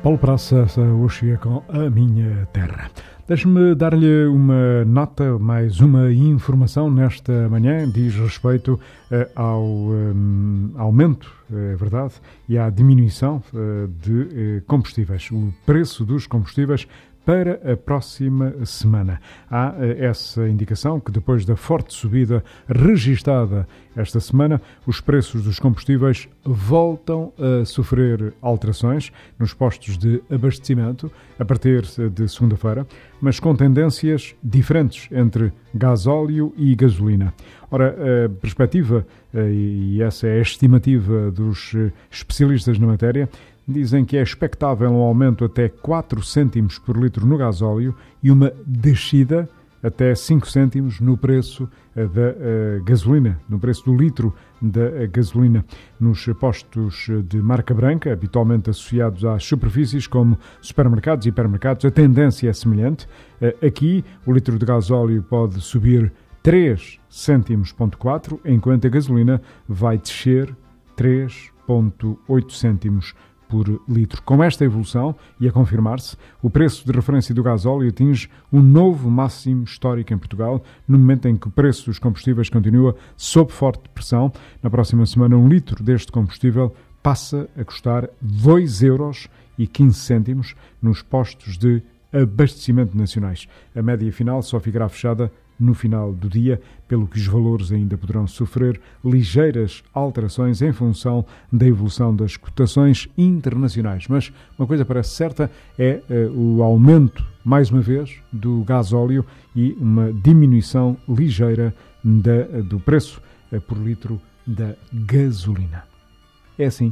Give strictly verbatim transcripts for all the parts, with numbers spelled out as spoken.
Paulo Praça hoje chega com A Minha Terra. Deixe-me dar-lhe uma nota, mais uma informação nesta manhã, diz respeito uh, ao um, aumento, é verdade, e à diminuição uh, de uh, combustíveis, o preço dos combustíveis para a próxima semana. Há uh, essa indicação que depois da forte subida registada esta semana, os preços dos combustíveis voltam a sofrer alterações nos postos de abastecimento a partir de segunda-feira, mas com tendências diferentes entre gasóleo e gasolina. Ora, a perspectiva, e essa é a estimativa dos especialistas na matéria, dizem que é expectável um aumento até quatro cêntimos por litro no gasóleo e uma descida até cinco cêntimos no preço da uh, gasolina, no preço do litro da uh, gasolina. Nos postos de marca branca, habitualmente associados às superfícies como supermercados e hipermercados, a tendência é semelhante. Uh, aqui, o litro de gasóleo pode subir três cêntimos ponto quatro, enquanto a gasolina vai descer três ponto oito cêntimos por litro. Com esta evolução, e a confirmar-se, o preço de referência do gasóleo atinge um novo máximo histórico em Portugal, no momento em que o preço dos combustíveis continua sob forte pressão. Na próxima semana, um litro deste combustível passa a custar dois euros e quinze cêntimos nos postos de abastecimento nacionais. A média final só ficará fechada no final do dia, pelo que os valores ainda poderão sofrer ligeiras alterações em função da evolução das cotações internacionais. Mas uma coisa parece certa é uh, o aumento, mais uma vez, do gasóleo e uma diminuição ligeira da, do preço uh, por litro da gasolina. É assim.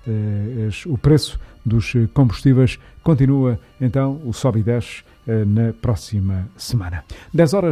Uh, o preço dos combustíveis continua, então, o sobe e desce uh, na próxima semana. dez horas